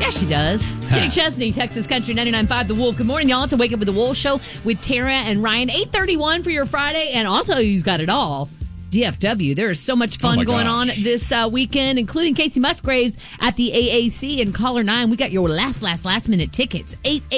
Yeah, she does. Kenny Chesney, Texas Country 99.5 The Wolf. Good morning, y'all. It's a Wake Up with the Wolf show with Tara and Ryan. 8:31 for your Friday, and I'll tell you who's got it all. DFW. There is so much fun going on this weekend, including Casey Musgraves at the AAC and Caller 9. We got your last minute tickets.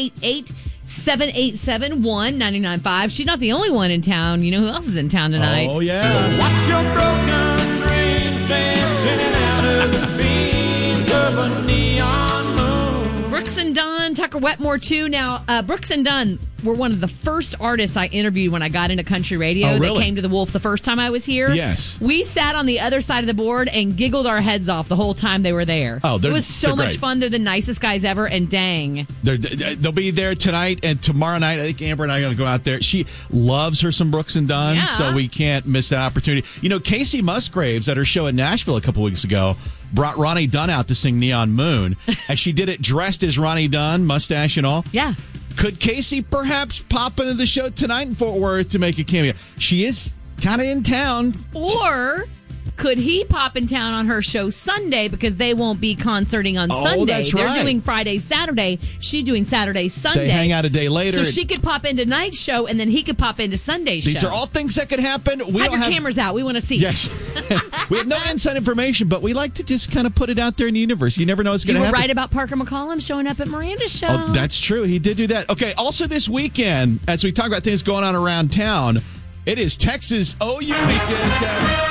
888-787-1995. She's not the only one in town. You know who else is in town tonight? Oh, yeah. Watch your broken dreams dancing out of the beams of a neon moon. Brooks and Dunn, Tucker Wetmore, too. Now, Brooks and Dunn were one of the first artists I interviewed when I got into country radio. Oh, really? They came to the Wolf the first time I was here. Yes. We sat on the other side of the board and giggled our heads off the whole time they were there. Oh, it was so much great. fun. They're the nicest guys ever, and dang. They'll be there tonight and tomorrow night. I think Amber and I are going to go out there. She loves her some Brooks and Dunn, so we can't miss that opportunity. You know, Casey Musgraves at her show in Nashville a couple weeks ago brought Ronnie Dunn out to sing Neon Moon, and she did it dressed as Ronnie Dunn, mustache and all. Yeah. Could Casey perhaps pop into the show tonight in Fort Worth to make a cameo? She is kind of in town. Or could he pop in town on her show Sunday because they won't be concerting on Sunday? That's right. They're doing Friday, Saturday. She's doing Saturday, Sunday. They hang out a day later. So she could pop into tonight's show, and then he could pop into Sunday's show. These are all things that could happen. We Have don't your cameras out. We want to see. Yes. We have no inside information, but we like to just kind of put it out there in the universe. You never know what's going to happen. You were right about Parker McCollum showing up at Miranda's show. Oh, that's true. He did do that. Okay, also this weekend, as we talk about things going on around town, it is Texas OU weekend.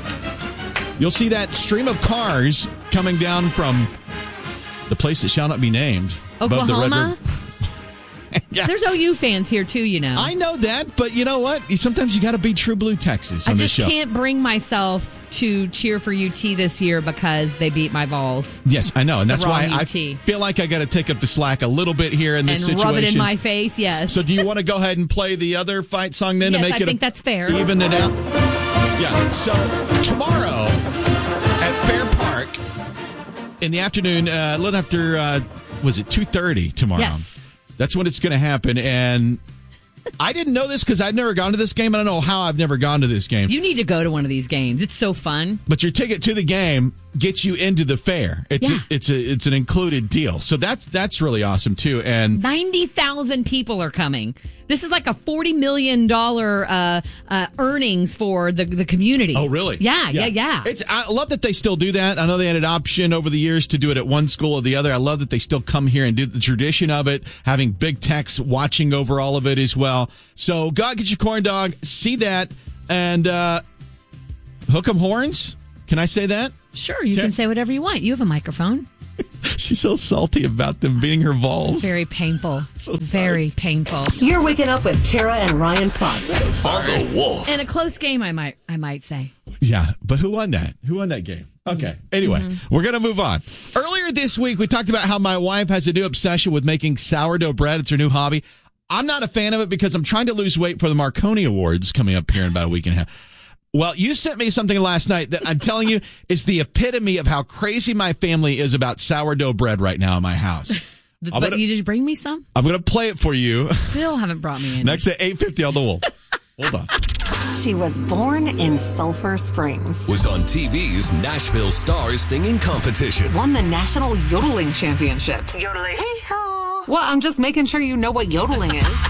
You'll see that stream of cars coming down from the place that shall not be named. Oklahoma? Above the Red River. Yeah. There's OU fans here, too, you know. I know that, but you know what? Sometimes you got to be true blue Texas on this show. I just can't bring myself to cheer for UT this year because they beat my Vols. Yes, I know, and It's that's the why wrong I UT. feel like I got to take up the slack a little bit here in this and situation. Rub it in my face, yes. So do you want to go ahead and play the other fight song then to make I think that's fair. Even it out? Yeah, so tomorrow at Fair Park in the afternoon, a little after, was it 2:30 tomorrow? Yes. That's when it's going to happen, and I didn't know this because I've never gone to this game. I don't know how I've never gone to this game. You need to go to one of these games. It's so fun. But your ticket to the game gets you into the fair. It's an included deal. So that's really awesome too. And 90,000 people are coming. This is like a $40 million earnings for the community. Oh, really? Yeah. I love that they still do that. I know they had an option over the years to do it at one school or the other. I love that they still come here and do the tradition of it, having big techs watching over all of it as well. So go out, get your corn dog, see that, and hook 'em horns. Can I say that? Sure, you can say whatever you want. You have a microphone. She's so salty about them beating her Vols. It's very painful. Very painful. You're waking up with Tara and Ryan Fox on the Wolf. And a close game, I might say. Yeah, but who won that? Who won that game? Okay. Anyway, we're going to move on. Earlier this week, we talked about how my wife has a new obsession with making sourdough bread. It's her new hobby. I'm not a fan of it because I'm trying to lose weight for the Marconi Awards coming up here in about a week and a half. Well, you sent me something last night that I'm telling you is the epitome of how crazy my family is about sourdough bread right now in my house. But you just bring me some? I'm going to play it for you. Still haven't brought me any. Next at 8:50 on the Wolf. Hold on. She was born in Sulphur Springs. Was on TV's Nashville Stars Singing Competition. Won the National Yodeling Championship. Yodeling. Well, I'm just making sure you know what yodeling is.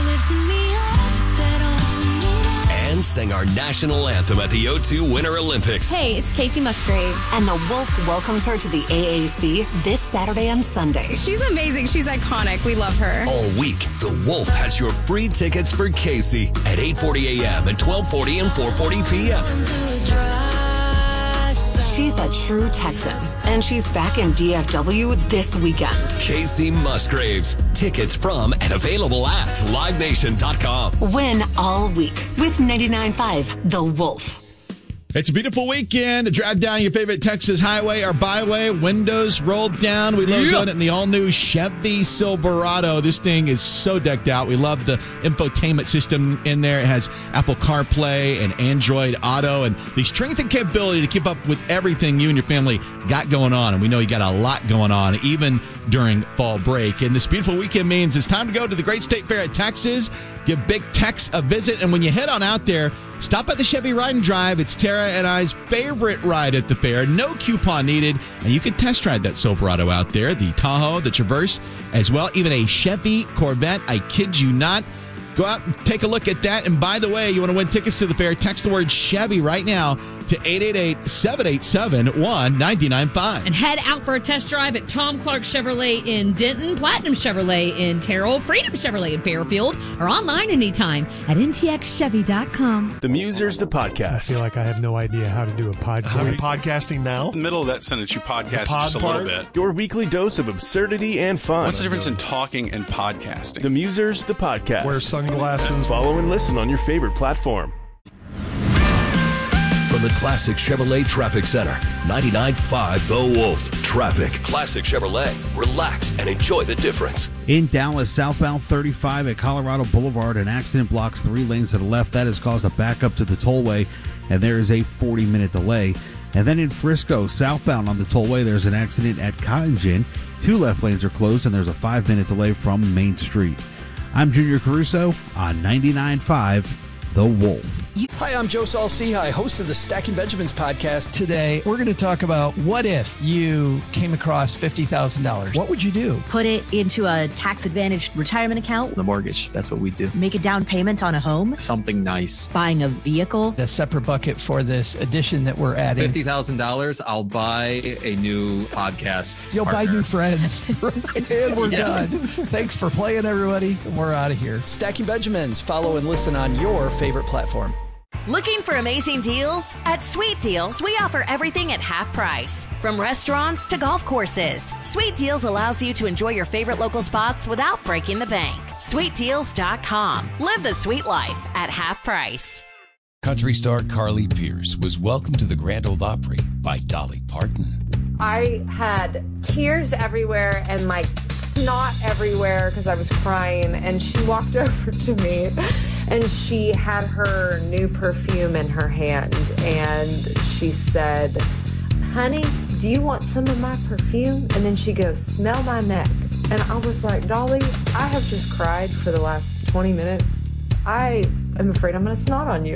And sang our national anthem at the O2 Winter Olympics. Hey, it's Casey Musgraves. And the Wolf welcomes her to the AAC this Saturday and Sunday. She's amazing. She's iconic. We love her. All week, the Wolf has your free tickets for Casey at 8:40 a.m. and 12:40 and 4:40 p.m. She's a true Texan, and she's back in DFW this weekend. Casey Musgraves. Tickets from and available at LiveNation.com. Win all week with 99.5 The Wolf. It's a beautiful weekend to drive down your favorite Texas highway or byway. Windows rolled down. We love doing it in the all-new Chevy Silverado. This thing is so decked out. We love the infotainment system in there. It has Apple CarPlay and Android Auto and the strength and capability to keep up with everything you and your family got going on. And we know you got a lot going on, even during fall break. And this beautiful weekend means it's time to go to the Great State Fair at Texas. Give Big Tex a visit. And when you head on out there, stop at the Chevy Ride and Drive. It's Tara and I's favorite ride at the fair. No coupon needed. And you can test ride that Silverado out there, the Tahoe, the Traverse, as well. Even a Chevy Corvette. I kid you not. Go out and take a look at that. And by the way, you want to win tickets to the fair, text the word Chevy right now to 888-787-1995. And head out for a test drive at Tom Clark Chevrolet in Denton, Platinum Chevrolet in Terrell, Freedom Chevrolet in Fairfield, or online anytime at ntxchevy.com. The Musers, the podcast. I feel like I have no idea how to do a podcast. Are we podcasting now? In the middle of that sentence, you podcast just a little bit. Your weekly dose of absurdity and fun. What's the difference in talking and podcasting? The Musers, the podcast. Wear sunglasses. Follow and listen on your favorite platform. From the Classic Chevrolet Traffic Center, 99.5 The Wolf. Traffic. Classic Chevrolet. Relax and enjoy the difference. In Dallas, southbound 35 at Colorado Boulevard, an accident blocks 3 lanes to the left. That has caused a backup to the tollway, and there is a 40-minute delay. And then in Frisco, southbound on the tollway, there's an accident at Cotton Gin. 2 left lanes are closed, and there's a 5-minute delay from Main Street. I'm Junior Caruso on 99.5 The Wolf. Hi, I'm Joe Saul-Sehy, host of the Stacking Benjamins podcast. Today, we're going to talk about what if you came across $50,000. What would you do? Put it into a tax-advantaged retirement account. The mortgage, that's what we do. Make a down payment on a home. Something nice. Buying a vehicle. A separate bucket for this edition that we're adding. $50,000, I'll buy a new podcast You'll partner. buy new friends. And we're done. Thanks for playing, everybody. We're out of here. Stacking Benjamins. Follow and listen on your favorite platform. Looking for amazing deals? At Sweet Deals, we offer everything at half price. From restaurants to golf courses, Sweet Deals allows you to enjoy your favorite local spots without breaking the bank. SweetDeals.com. Live the sweet life at half price. Country star Carly Pearce was welcomed to the Grand Ole Opry by Dolly Parton. I had tears everywhere and like snot everywhere because I was crying, and she walked over to me and she had her new perfume in her hand and she said, "Honey, do you want some of my perfume?" And then she goes, "Smell my neck." And I was like, "Dolly, I have just cried for the last 20 minutes. I am afraid I'm going to snot on you."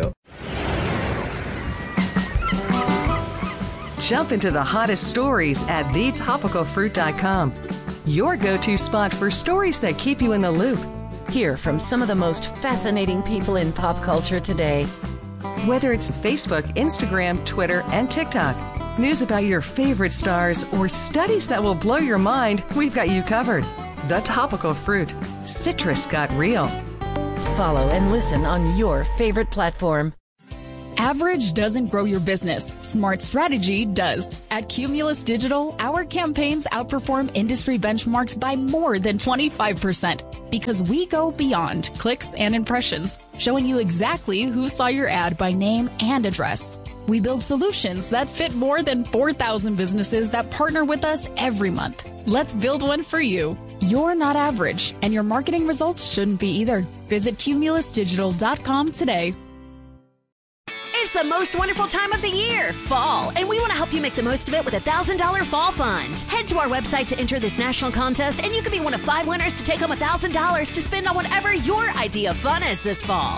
Jump into the hottest stories at thetopicalfruit.com. Your go-to spot for stories that keep you in the loop. Hear from some of the most fascinating people in pop culture today. Whether it's Facebook, Instagram, Twitter, and TikTok, news about your favorite stars, or studies that will blow your mind, we've got you covered. The Topical Fruit. Citrus got real. Follow and listen on your favorite platform. Average doesn't grow your business. Smart strategy does. At Cumulus Digital, our campaigns outperform industry benchmarks by more than 25% because we go beyond clicks and impressions, showing you exactly who saw your ad by name and address. We build solutions that fit more than 4,000 businesses that partner with us every month. Let's build one for you. You're not average, and your marketing results shouldn't be either. Visit cumulusdigital.com today. It's the most wonderful time of the year, fall, and we want to help you make the most of it with a $1,000 fall fund. Head to our website to enter this national contest, and you could be one of 5 winners to take home $1,000 to spend on whatever your idea of fun is this fall.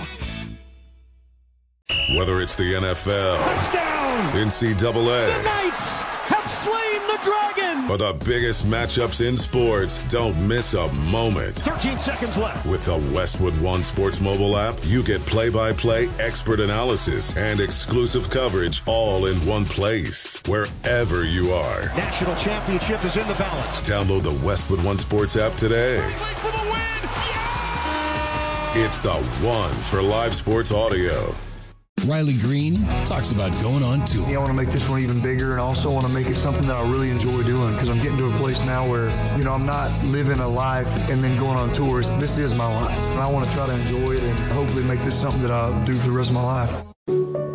Whether it's the NFL, touchdown, NCAA, the Knights have slain the dragon, or the biggest matchups in sports, don't miss a moment. 13 seconds left. With the Westwood One Sports mobile app, you get play-by-play expert analysis and exclusive coverage all in one place, wherever you are. National championship is in the balance. Download the Westwood One Sports app today. For the win. Yeah! It's the one for live sports audio. Riley Green talks about going on tour. I want to make this one even bigger, and also want to make it something that I really enjoy doing, because I'm getting to a place now where, I'm not living a life and then going on tours. This is my life, and I want to try to enjoy it and hopefully make this something that I'll do for the rest of my life.